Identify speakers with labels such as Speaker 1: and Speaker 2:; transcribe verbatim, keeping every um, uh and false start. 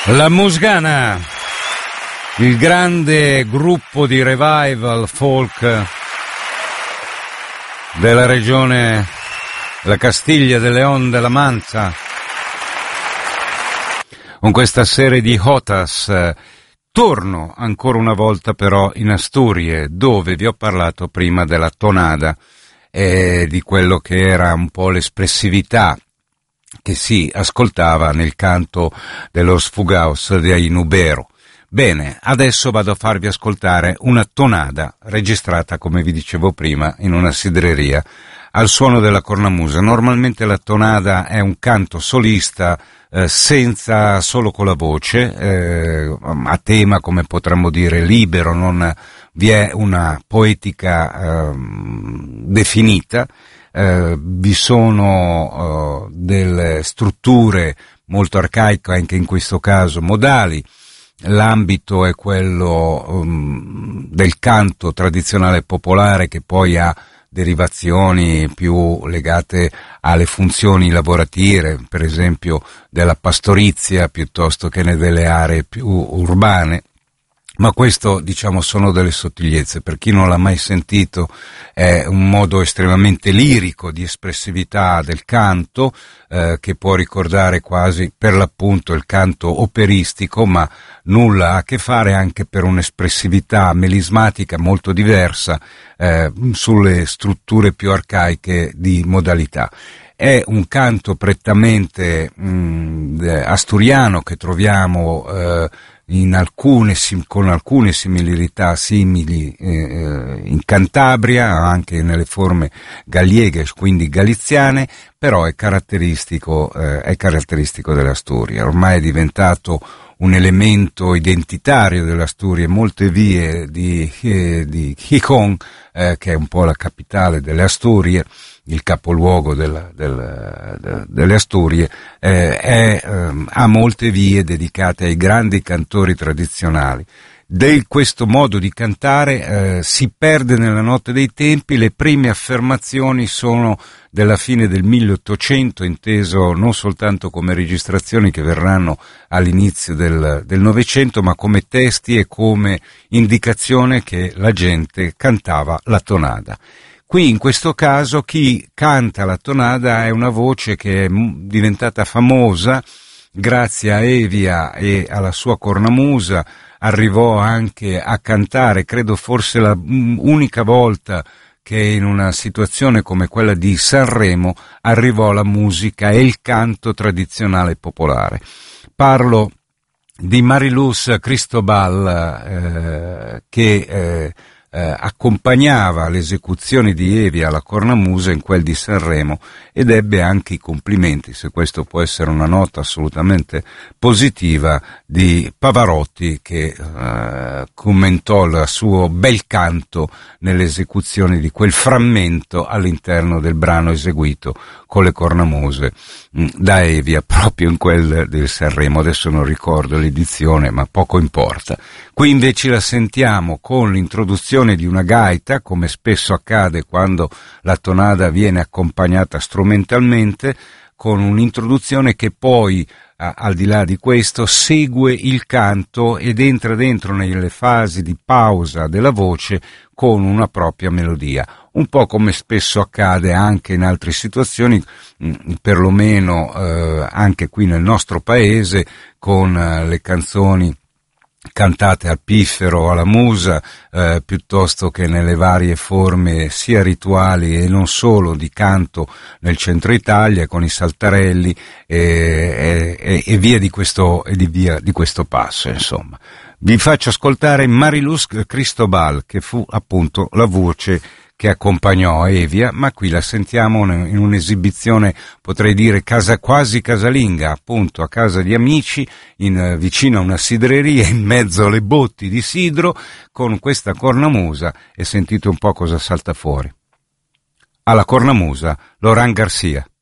Speaker 1: La Musgana, il grande gruppo di revival folk della regione, la Castiglia de León de la Mancha, con questa serie di Jotas. Torno ancora una volta però in Asturie, dove vi ho parlato prima della tonada e di quello che era un po' l'espressività che si ascoltava nel canto dello Sfugaos di Ainubero. Bene, adesso vado a farvi ascoltare una tonada registrata, come vi dicevo prima, in una sidreria al suono della cornamusa. Normalmente la tonada è un canto solista eh, senza, solo con la voce, eh, a tema, come potremmo dire, libero, non vi è una poetica eh, definita. Uh, vi sono uh, delle strutture molto arcaiche, anche in questo caso modali. L'ambito è quello um, del canto tradizionale popolare, che poi ha derivazioni più legate alle funzioni lavorative, per esempio della pastorizia, piuttosto che delle aree più urbane. Ma questo, diciamo, sono delle sottigliezze. Per chi non l'ha mai sentito, è un modo estremamente lirico di espressività del canto, eh, che può ricordare quasi per l'appunto il canto operistico, ma nulla ha a che fare anche per un'espressività melismatica molto diversa eh, sulle strutture più arcaiche di modalità. È un canto prettamente mh, asturiano che troviamo eh, in alcune, con alcune similarità simili eh, in Cantabria, anche nelle forme galleghe, quindi galiziane, però è caratteristico, eh, è caratteristico dell'Asturia. Ormai è diventato un elemento identitario dell'Asturia. Molte vie di, eh, di Gijón, eh, che è un po' la capitale delle Asturie, il capoluogo della, del, de, delle Asturie, eh, è, eh, ha molte vie dedicate ai grandi cantori tradizionali. Di questo modo di cantare eh, si perde nella notte dei tempi. Le prime affermazioni sono della fine del milleottocento, inteso non soltanto come registrazioni che verranno all'inizio del, del Novecento, ma come testi e come indicazione che la gente cantava la tonada. Qui in questo caso chi canta la tonada è una voce che è diventata famosa grazie a Evia e alla sua cornamusa. Arrivò anche a cantare, credo forse la unica volta che in una situazione come quella di Sanremo arrivò la musica e il canto tradizionale popolare. Parlo di Mariluz Cristobal eh, che eh, Eh, accompagnava le esecuzioni di Evia alla cornamusa in quel di Sanremo ed ebbe anche i complimenti, se questo può essere una nota assolutamente positiva, di Pavarotti, che eh, commentò il suo bel canto nelle esecuzioni di quel frammento all'interno del brano eseguito con le cornamuse mh, da Evia proprio in quel del Sanremo. Adesso non ricordo l'edizione, ma poco importa. Qui invece la sentiamo con l'introduzione di una gaita, come spesso accade quando la tonada viene accompagnata strumentalmente, con un'introduzione che poi, a, al di là di questo, segue il canto ed entra dentro nelle fasi di pausa della voce con una propria melodia. Un po' come spesso accade anche in altre situazioni, mh, perlomeno eh, anche qui nel nostro paese, con eh, le canzoni cantate al piffero, alla musa, eh, piuttosto che nelle varie forme sia rituali e non solo di canto nel centro Italia, con i saltarelli e, e, e via di questo e di via di questo passo, insomma. Vi faccio ascoltare Mariluz Cristobal, che fu appunto la voce che accompagnò Evia, ma qui la sentiamo in un'esibizione, potrei dire casa, quasi casalinga, appunto a casa di amici, in, vicino a una sidreria, in mezzo alle botti di sidro, con questa cornamusa, e sentite un po' cosa salta fuori. Alla cornamusa, Laurent Garcia.